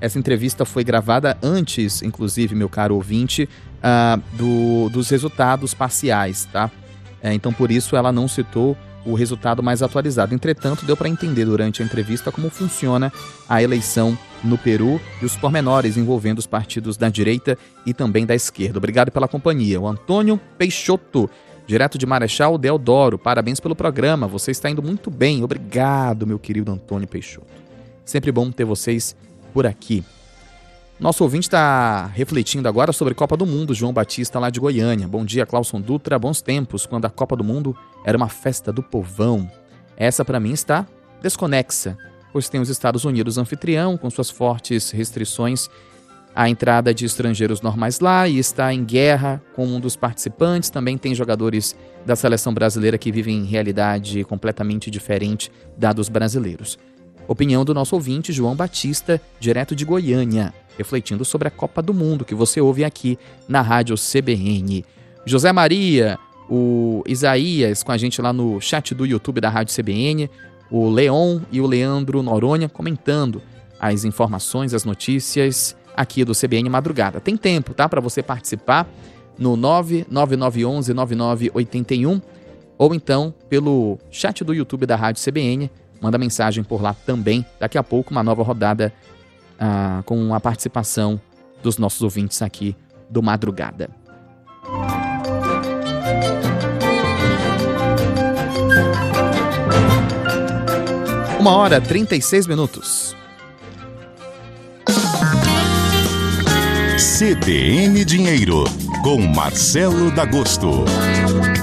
Essa entrevista foi gravada antes, inclusive, meu caro ouvinte, dos resultados parciais, tá? Então, por isso, ela não citou o resultado mais atualizado. Entretanto, deu para entender durante a entrevista como funciona a eleição no Peru e os pormenores envolvendo os partidos da direita e também da esquerda. Obrigado pela companhia. O Antônio Peixoto, direto de Marechal Deodoro. Parabéns pelo programa. Você está indo muito bem. Obrigado, meu querido Antônio Peixoto. Sempre bom ter vocês por aqui. Nosso ouvinte está refletindo agora sobre Copa do Mundo, João Batista, lá de Goiânia. Bom dia, Clauson Dutra. Bons tempos, quando a Copa do Mundo era uma festa do povão. Essa, para mim, está desconexa, pois tem os Estados Unidos anfitrião, com suas fortes restrições à entrada de estrangeiros normais lá, e está em guerra com um dos participantes. Também tem jogadores da seleção brasileira que vivem em realidade completamente diferente da dos brasileiros. Opinião do nosso ouvinte, João Batista, direto de Goiânia, refletindo sobre a Copa do Mundo, que você ouve aqui na Rádio CBN. José Maria, o Isaías com a gente lá no chat do YouTube da Rádio CBN, o Leon e o Leandro Noronha comentando as informações, as notícias aqui do CBN Madrugada. Tem tempo, tá, para você participar no 99911-9981 ou então pelo chat do YouTube da Rádio CBN. Manda mensagem por lá também. Daqui a pouco uma nova rodada com a participação dos nossos ouvintes aqui do Madrugada. Uma hora 36 minutos. CBN Dinheiro, com Marcelo D'Agosto.